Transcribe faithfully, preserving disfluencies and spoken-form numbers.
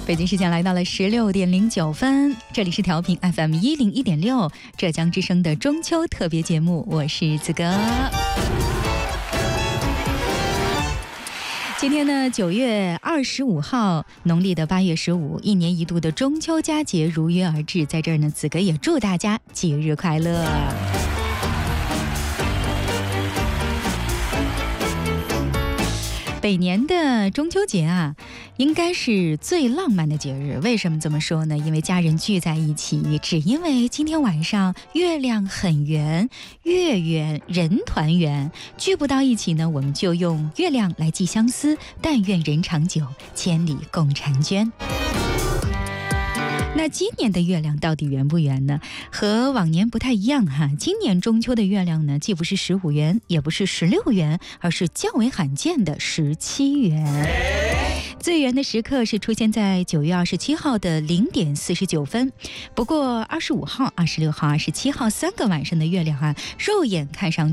北京时间来到了十六点零九分，这里是调频 F M 一零一点六浙江之声的中秋特别节目，我是子哥。今天呢，九月二十五号，农历的八月十五，一年一度的中秋佳节如约而至，在这儿呢，子哥也祝大家节日快乐。北年的中秋节啊，应该是最浪漫的节日。为什么这么说呢？因为家人聚在一起，只因为今天晚上月亮很圆，月圆人团圆。聚不到一起呢，我们就用月亮来寄相思，但愿人长久，千里共婵娟。那今年的月亮到底圆不圆呢？和往年不太一样哈。今年中秋的月亮呢，既不是十五圆，也不是十六圆，而是较为罕见的十七圆。最圆的时刻是出现在九月二十七号的零点四十九分。不过二十五号、二十六号、二十七号三个晚上的月亮啊，肉眼看上去